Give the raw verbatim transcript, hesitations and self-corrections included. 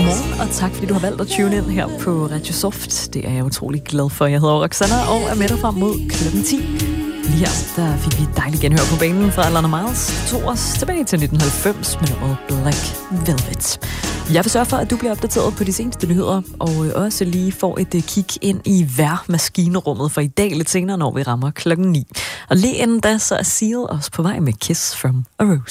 Godmorgen, og tak fordi du har valgt at tune ind her på Radio Soft. Det er jeg utrolig glad for. Jeg hedder Roxanna og er med dig frem mod klokken ti. Lige her, der fik vi et dejligt genhør på banen fra Lana Miles. Tog os tilbage til nitten halvfems med nummeret Black Velvet. Jeg vil sørge for, at du bliver opdateret på de seneste nyheder, og også lige får et kig ind i vejrmaskinrummet for i dag lidt senere, når vi rammer klokken ni. Og lige inden da, så er Seal også på vej med Kiss from a Rose.